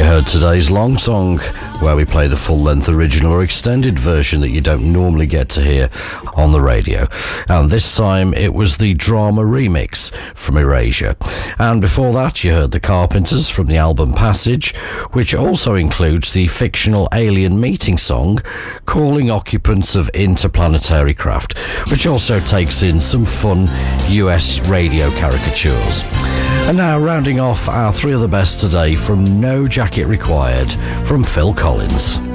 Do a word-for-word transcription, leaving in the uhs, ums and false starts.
You heard today's Long Song, where we play the full-length original or extended version that you don't normally get to hear on the radio. And this time it was the drama remix from Erasure. And before that you heard the Carpenters from the album Passage, which also includes the fictional alien meeting song Calling Occupants of Interplanetary Craft, which also takes in some fun U S radio caricatures. And now rounding off our three of the best today from No Jacket Required from Phil Collins.